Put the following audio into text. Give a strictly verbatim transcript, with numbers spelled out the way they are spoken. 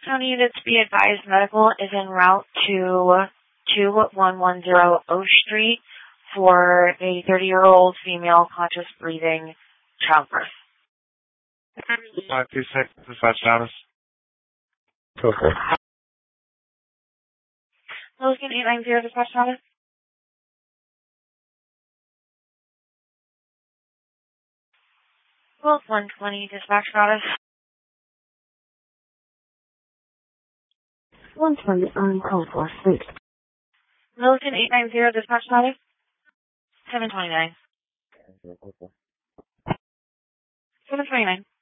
So needed to be advised medical is en route to two one one zero O Street for a thirty-year-old female conscious breathing childbirth. five two six, dispatch status. Okay. Logan eight nine zero, dispatch status. Wolf one twenty, dispatch status. one twenty on call for sleep. Logan eight nine zero, dispatch status. seven twenty-nine. seven twenty-nine.